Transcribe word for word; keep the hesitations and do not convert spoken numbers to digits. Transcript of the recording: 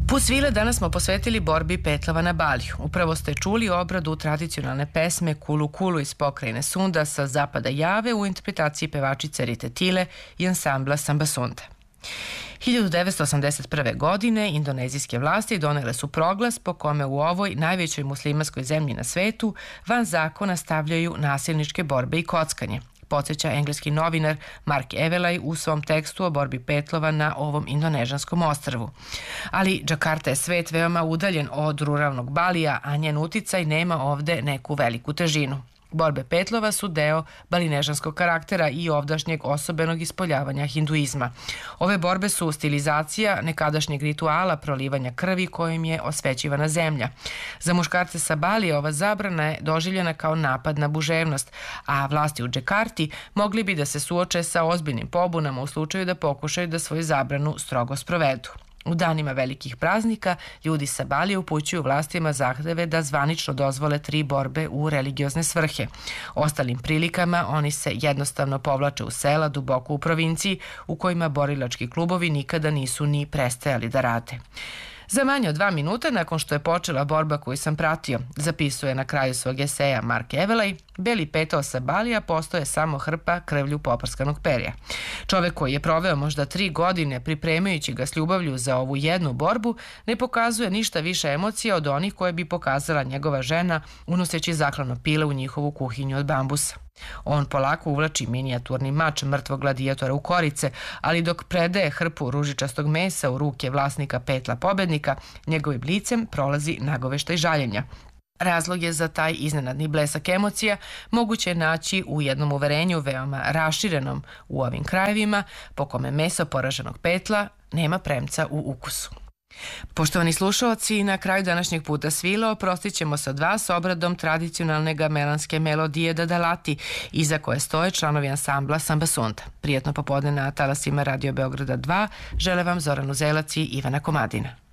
Put svile danas smo posvetili borbi petlava na Baliju. Upravo ste čuli obradu tradicionalne pesme Kulu Kulu iz pokrajine Sunda sa zapada Jave u interpretaciji pevačice Rite Tile i ansambla Samba Sunda. hiljadu devetsto osamdeset prve. godine indonezijske vlasti donele su proglas po kome u ovoj najvećoj muslimanskoj zemlji na svetu van zakona stavljaju nasilničke borbe i kockanje, podsjeća engleski novinar Mark Evelay u svom tekstu o borbi petlova na ovom indonežanskom ostrvu. Ali Džakarta je svet veoma udaljen od ruralnog Balija, a njen uticaj nema ovde neku veliku težinu. Borbe petlova su deo balinežanskog karaktera i ovdašnjeg osobenog ispoljavanja hinduizma. Ove borbe su stilizacija nekadašnjeg rituala prolivanja krvi kojim je osvećivana zemlja. Za muškarce sa Balija ova zabrana je doživljena kao napad na buževnost, a vlasti u Džakarti mogli bi da se suoče sa ozbiljnim pobunama u slučaju da pokušaju da svoju zabranu strogo sprovedu. U danima velikih praznika ljudi sa Balija upućuju vlastima zahteve da zvanično dozvole tri borbe u religiozne svrhe. Ostalim prilikama oni se jednostavno povlače u sela duboko u provinciji u kojima borilački klubovi nikada nisu ni prestajali da rade. Za manje od dva minuta nakon što je počela borba koju sam pratio, zapisuje na kraju svog eseja Mark Evelay, beli petao sa Balija postoje samo hrpa krvlju poprskanog perja. Čovek koji je proveo možda tri godine pripremajući ga s ljubavlju za ovu jednu borbu ne pokazuje ništa više emocija od onih koje bi pokazala njegova žena unoseći zaklano pile u njihovu kuhinju od bambusa. On polako uvlači minijaturni mač mrtvog gladijatora u korice, ali dok predaje hrpu ružičastog mesa u ruke vlasnika petla pobednika, njegovim licem prolazi nagoveštaj žaljenja. Razlog je za taj iznenadni blesak emocija moguće je naći u jednom uverenju veoma raširenom u ovim krajevima, po kome meso poraženog petla nema premca u ukusu. Poštovani slušaoci, na kraju današnjeg puta svila oprostit ćemo se od vas obradom tradicionalne gamelanske melodije Dadalati, iza koje stoje članovi ansambla Samba Sunda. Prijetno popodne na talasima Radio Beograda dva žele vam Zoran Uzelac i Ivana Komadina.